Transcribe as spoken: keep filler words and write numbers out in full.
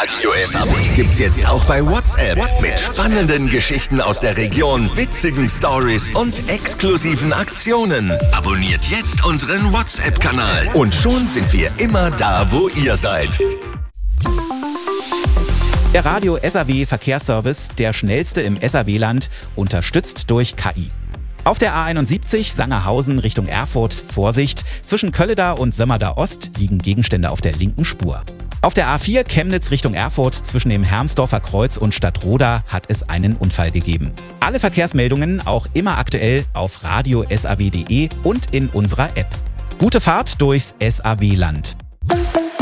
Radio S A W gibt's jetzt auch bei WhatsApp. Mit spannenden Geschichten aus der Region, witzigen Stories und exklusiven Aktionen. Abonniert jetzt unseren WhatsApp-Kanal. Und schon sind wir immer da, wo ihr seid. Der Radio S A W Verkehrsservice, der schnellste im S A W-Land, unterstützt durch K I. Auf der A einundsiebzig Sangerhausen Richtung Erfurt, Vorsicht, zwischen Kölleda und Sömmerda Ost liegen Gegenstände auf der linken Spur. Auf der A vier Chemnitz Richtung Erfurt zwischen dem Hermsdorfer Kreuz und Stadtroda hat es einen Unfall gegeben. Alle Verkehrsmeldungen auch immer aktuell auf radio S A W punkt de und in unserer App. Gute Fahrt durchs S A W-Land.